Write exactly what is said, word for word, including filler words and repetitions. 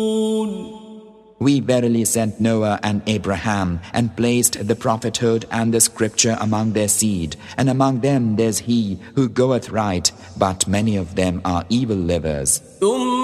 We verily sent Noah and Abraham, and placed the prophethood and the scripture among their seed, and among them there's he who goeth right, but many of them are evil livers.